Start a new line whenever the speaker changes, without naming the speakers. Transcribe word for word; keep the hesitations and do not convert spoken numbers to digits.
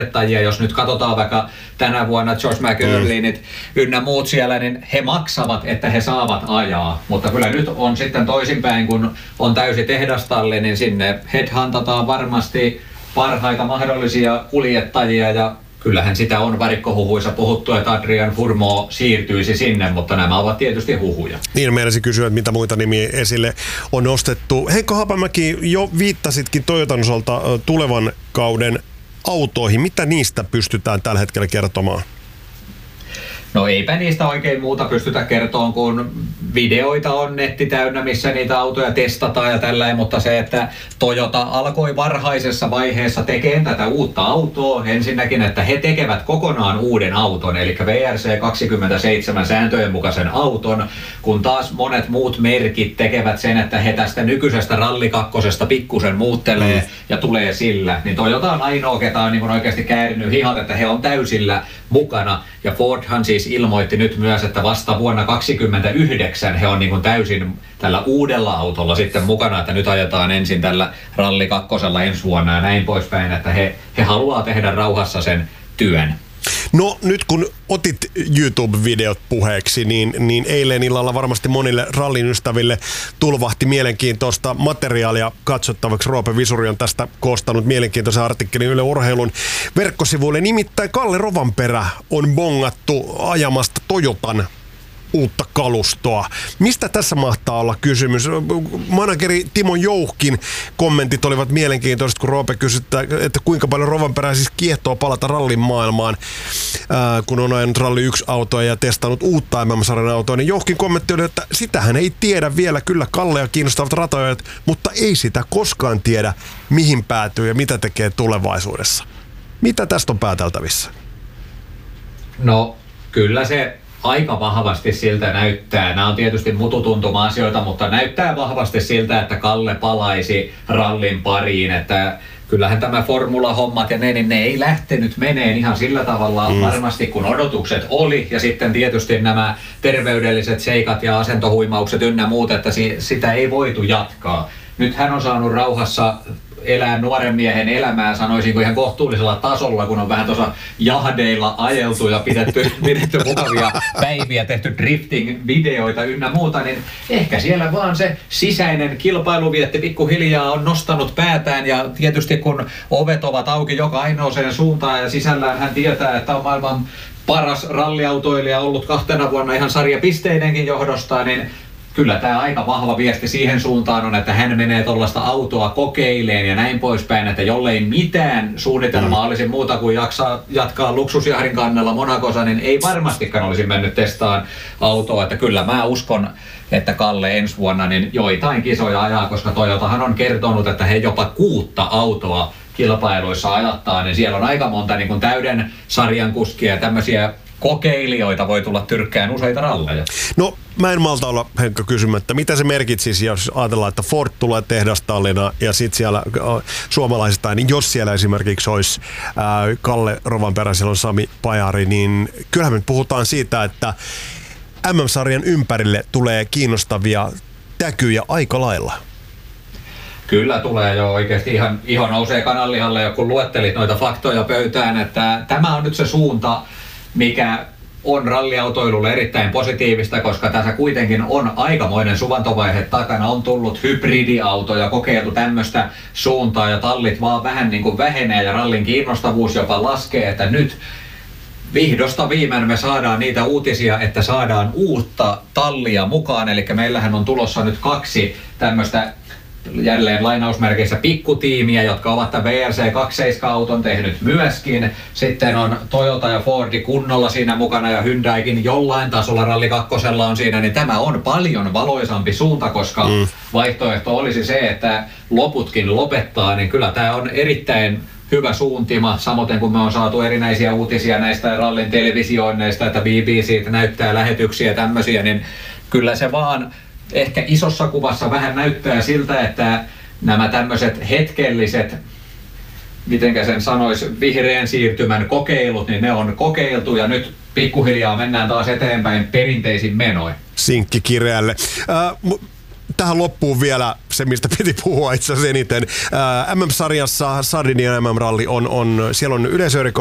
jos nyt katsotaan vaikka tänä vuonna George McEarlinit mm. ynnä muut siellä, niin he maksavat, että he saavat ajaa. Mutta kyllä nyt on sitten toisinpäin, kun on täysi tehdastalli, niin sinne headhuntataan varmasti parhaita mahdollisia kuljettajia ja kyllähän sitä on varikkohuhuissa puhuttu, että Adrian Fourmaux siirtyisi sinne, mutta nämä ovat tietysti huhuja.
Niin, meinasin kysyä, että mitä muita nimiä esille on nostettu. Heikko Haapamäki, jo viittasitkin Toyotan osalta tulevan kauden autoihin. Mitä niistä pystytään tällä hetkellä kertomaan?
No eipä niistä oikein muuta pystytä kertomaan, kun videoita on netti täynnä, missä niitä autoja testataan ja tällä, mutta se, että Toyota alkoi varhaisessa vaiheessa tekemään tätä uutta autoa, ensinnäkin, että he tekevät kokonaan uuden auton, eli V R C kaksikymmentäseitsemän sääntöjen mukaisen auton, kun taas monet muut merkit tekevät sen, että he tästä nykyisestä rallikakkosesta pikkusen muuttelee mm. ja tulee sillä, niin Toyota on ainoa, ketä on niin oikeasti käärinyt hihat, että he on täysillä mukana, ja Fordhan siis ilmoitti nyt myös, että vasta vuonna kaksikymmentäyhdeksän he on niin kuin täysin tällä uudella autolla sitten mukana, että nyt ajetaan ensin tällä ralli kakkosella ensi vuonna ja näin poispäin, että he, he haluaa tehdä rauhassa sen työn.
No nyt kun otit YouTube-videot puheeksi, niin, niin eilen illalla varmasti monille rallin ystäville tulvahti mielenkiintoista materiaalia katsottavaksi. Roope Visuri on tästä koostanut mielenkiintoisen artikkelin Yle Urheilun verkkosivuille. Nimittäin Kalle Rovanperä on bongattu ajamasta Toyotan uutta kalustoa. Mistä tässä mahtaa olla kysymys? Manageri Timo Jouhkin kommentit olivat mielenkiintoiset, kun Roope kysyi, että kuinka paljon Rovanperä siis kiehtoo palata rallin maailmaan, ää, kun on ajanut ralli yksi autoa ja testannut uutta M M-sarjan autoa. Niin Jouhkin kommentti oli, että sitähän ei tiedä vielä, kyllä Kallea kiinnostavat ratoajat, mutta ei sitä koskaan tiedä, mihin päätyy ja mitä tekee tulevaisuudessa. Mitä tästä on pääteltävissä?
No, kyllä se aika vahvasti siltä näyttää. Nämä on tietysti mututuntuma-asioita, mutta näyttää vahvasti siltä, että Kalle palaisi rallin pariin. Että kyllähän tämä formula-hommat ja ne, niin ne ei lähtenyt meneen ihan sillä tavalla mm. varmasti, kun odotukset oli. Ja sitten tietysti nämä terveydelliset seikat ja asentohuimaukset ynnä muut, että si- sitä ei voitu jatkaa. Nyt hän on saanut rauhassa elää nuoren miehen elämää, sanoisinko ihan kohtuullisella tasolla, kun on vähän tuossa jahdeilla ajeltu ja pidetty, pidetty mukavia päiviä, tehty drifting-videoita ynnä muuta, niin ehkä siellä vaan se sisäinen kilpailuvietti pikkuhiljaa on nostanut päätään, ja tietysti kun ovet ovat auki joka ainoaseen suuntaan ja sisällään hän tietää, että on maailman paras ralliautoilija ollut kahtena vuonna ihan sarjapisteidenkin johdosta, niin kyllä tämä aika vahva viesti siihen suuntaan on, että hän menee tuollaista autoa kokeileen ja näin poispäin, että jollei mitään suunnitelmaa olisi muuta kuin jaksaa jatkaa luksusjahdin kannella Monacossa, niin ei varmastikaan olisi mennyt testaan autoa, että kyllä mä uskon, että Kalle ensi vuonna niin joitain kisoja ajaa, koska Toyotahan on kertonut, että he jopa kuutta autoa kilpailuissa ajattaa, niin siellä on aika monta niin kuin täyden sarjan kuskia ja tämmöisiä kokeilijoita voi tulla tyrkkään useita ralleja.
No, mä en malta olla, Henkka, kysymättä, mitä se merkitsisi, jos ajatellaan, että Ford tulee tehdastallina ja sitten siellä äh, suomalaisista, niin jos siellä esimerkiksi olisi äh, Kalle Rovanperä, siellä on Sami Pajari, niin kyllähän me puhutaan siitä, että M M-sarjan ympärille tulee kiinnostavia täkyjä aika lailla.
Kyllä tulee jo oikeasti ihan iho nousee kananlihalle, kun luettelit noita faktoja pöytään, että tämä on nyt se suunta, mikä on ralliautoilulle erittäin positiivista, koska tässä kuitenkin on aikamoinen suvantovaihe takana. On tullut hybridiautoja, kokeiltu tämmöistä suuntaa ja tallit vaan vähän niin kuin vähenee ja rallin kiinnostavuus jopa laskee, että nyt vihdosta viimein me saadaan niitä uutisia, että saadaan uutta tallia mukaan. Eli meillähän on tulossa nyt kaksi tämmöistä jälleen lainausmerkeissä pikkutiimiä, jotka ovat tämän V R C kaksikymmentäseitsemän-auton tehnyt myöskin. Sitten on Toyota ja Fordi kunnolla siinä mukana ja Hyundaikin jollain tasolla ralli kakkosella on siinä, niin tämä on paljon valoisampi suunta, koska mm. vaihtoehto olisi se, että loputkin lopettaa, niin kyllä tämä on erittäin hyvä suuntima, samoin kun me on saatu erinäisiä uutisia näistä rallin televisioinneista, että B B C näyttää lähetyksiä ja tämmöisiä, niin kyllä se vaan ehkä isossa kuvassa vähän näyttää siltä, että nämä tämmöiset hetkelliset, mitenkä sen sanoisi, vihreän siirtymän kokeilut, niin ne on kokeiltu ja nyt pikkuhiljaa mennään taas eteenpäin perinteisin menoin.
Sinkki kireälle. Äh, tähän loppuun vielä se, mistä piti puhua itse asiassa eniten. M M-sarjassa Sardinian M M-ralli on, on, siellä on yleisöerikoisuus